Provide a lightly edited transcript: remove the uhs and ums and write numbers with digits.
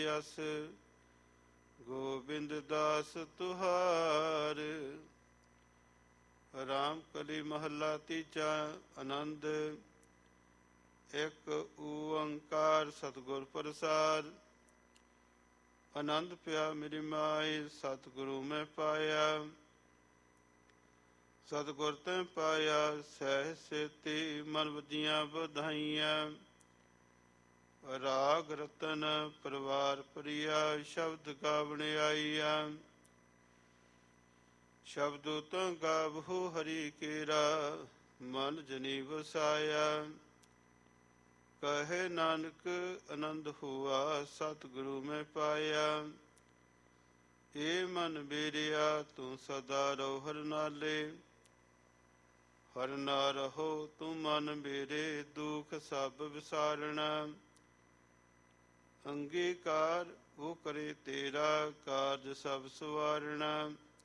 ਅਸ, ਗੋਬਿੰਦ ਦਾਸ ਤੁਹਾਰ। ਰਾਮ ਕਲੀ ਮਹੱਲਾ ਤੀਜਾ। ਆਨੰਦ। ਇੱਕ ਓੰਕਾਰ ਸਤਿਗੁਰ ਪ੍ਰਸਾਦ। ਆਨੰਦ ਪਿਆ ਮੇਰੀ ਮਾਈ, ਸਤਿਗੁਰੂ ਮੈਂ ਪਾਇਆ। ਸਤਿਗੁਰ ਤੈਂ ਪਾਇਆ ਸਹਿ ਸੇਤੀ, ਮਨ ਵਜੀਆਂ ਵਧਾਈਆਂ। ਰਾਗ ਰਤਨ ਪਰਿਵਾਰ ਪ੍ਰਿਆ, ਸ਼ਬਦ ਗਾਵਣ ਆਈਆ। ਸ਼ਬਦੁ ਤਾਂ ਗਾਵਹੁ ਹਰੀ ਕੇਰਾ, ਮਨ ਜਨੀ ਵਸਾਇਆ। ਕਹੇ ਨਾਨਕ ਆਨੰਦ ਹੁਆ, ਸਤਿਗੁਰੂ ਮੈਂ ਪਾਇਆ। ਏ ਮਨ ਮੇਰਿਆ ਤੂੰ ਸਦਾ ਰਹੋ ਹਰ ਨਾਲੇ, ਹਰ ਨਾ ਰਹੋ ਤੂੰ ਮਨ ਮੇਰੇ, ਦੁਖ ਸਭ ਵਿਸਾਰਣਾ। ਅੰਗੀਕਾਰ ਉਹ ਕਰੇ ਤੇਰਾ, ਕਾਰਜ ਸਭ ਸਵਾਰਣਾ।